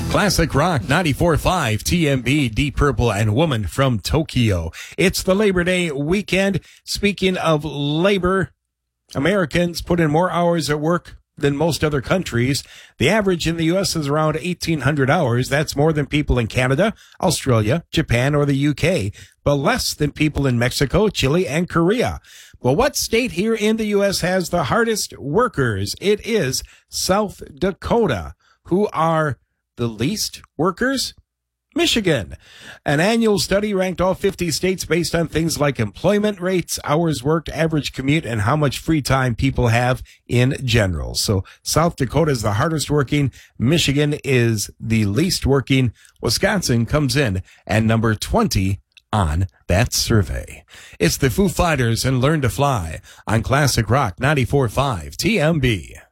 Classic Rock 94.5 TMB, Deep Purple, and Woman from Tokyo. It's the Labor Day weekend. Speaking of labor, Americans put in more hours at work than most other countries. The average in the U.S. is around 1,800 hours. That's more than people in Canada, Australia, Japan, or the U.K., but less than people in Mexico, Chile, and Korea. Well, what state here in the U.S. has the hardest workers? It is South Dakota. Who are the least workers? Michigan. An annual study ranked all 50 states based on things like employment rates, hours worked, average commute, and how much free time people have in general. So South Dakota is the hardest working. Michigan is the least working. Wisconsin comes in at number 20 on that survey. It's the Foo Fighters and Learn to Fly on Classic Rock 94.5 TMB.